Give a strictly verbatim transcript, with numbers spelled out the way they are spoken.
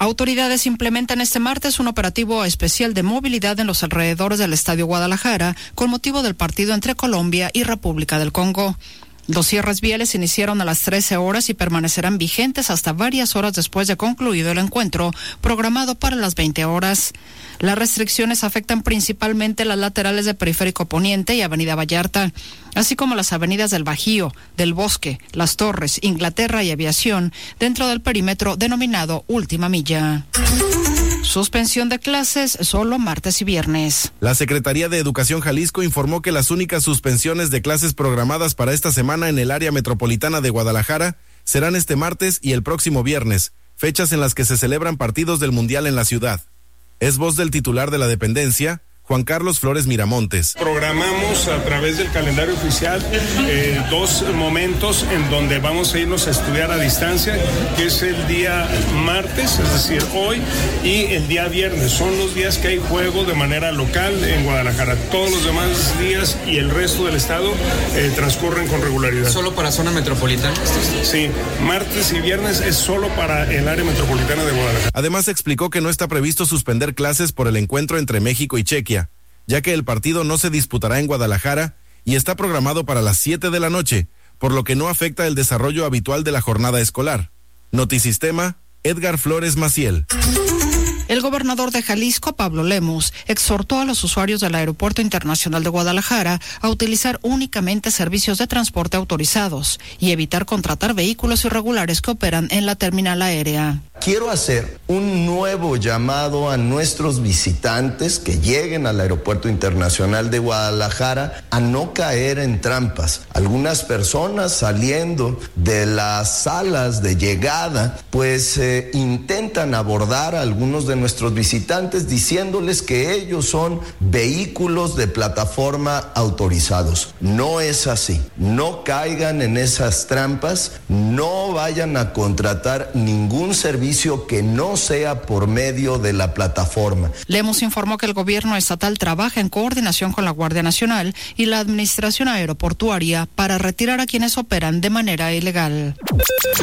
Autoridades implementan este martes un operativo especial de movilidad en los alrededores del Estadio Guadalajara con motivo del partido entre Colombia y República del Congo. Los cierres viales iniciaron a las trece horas y permanecerán vigentes hasta varias horas después de concluido el encuentro, programado para las veinte horas. Las restricciones afectan principalmente las laterales de Periférico Poniente y Avenida Vallarta, así como las avenidas del Bajío, del Bosque, Las Torres, Inglaterra y Aviación, dentro del perímetro denominado Última Milla. Suspensión de clases solo martes y viernes. La Secretaría de Educación Jalisco informó que las únicas suspensiones de clases programadas para esta semana en el área metropolitana de Guadalajara serán este martes y el próximo viernes, fechas en las que se celebran partidos del Mundial en la ciudad. Es voz del titular de la dependencia, Juan Carlos Flores Miramontes. Programamos a través del calendario oficial eh, dos momentos en donde vamos a irnos a estudiar a distancia, que es el día martes, es decir, hoy, y el día viernes. Son los días que hay juego de manera local en Guadalajara. Todos los demás días y el resto del estado eh, transcurren con regularidad. ¿Solo para zona metropolitana? Sí, martes y viernes es solo para el área metropolitana de Guadalajara. Además explicó que no está previsto suspender clases por el encuentro entre México y Chequia, ya que el partido no se disputará en Guadalajara y está programado para las siete de la noche, por lo que no afecta el desarrollo habitual de la jornada escolar. Notisistema, Edgar Flores Maciel. El gobernador de Jalisco, Pablo Lemus, exhortó a los usuarios del Aeropuerto Internacional de Guadalajara a utilizar únicamente servicios de transporte autorizados y evitar contratar vehículos irregulares que operan en la terminal aérea. Quiero hacer un nuevo llamado a nuestros visitantes que lleguen al Aeropuerto Internacional de Guadalajara a no caer en trampas. Algunas personas saliendo de las salas de llegada pues eh, intentan abordar a algunos de nuestros visitantes diciéndoles que ellos son vehículos de plataforma autorizados. No es así. No caigan en esas trampas, no vayan a contratar ningún servicio que no sea por medio de la plataforma. Lemus informó que el gobierno estatal trabaja en coordinación con la Guardia Nacional y la Administración Aeroportuaria para retirar a quienes operan de manera ilegal.